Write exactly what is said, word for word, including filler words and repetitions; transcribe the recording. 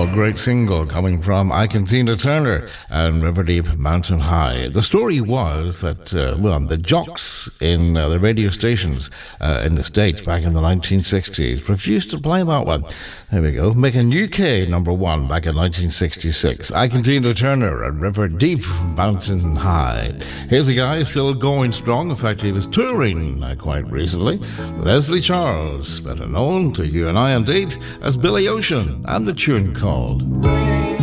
great single coming from Ike and Tina Turner and River Deep Mountain High. The story was that, uh, well, the jocks in uh, the radio stations uh, in the States back in the nineteen sixties refused to play that one. There we go. Making U K number one back in nineteen sixty-six. Ike and Tina Turner and River Deep Mountain High. Here's a guy still going strong. In fact, he was touring uh, quite recently. Leslie Charles, better known to you and I indeed as Billy Ocean, and the tune called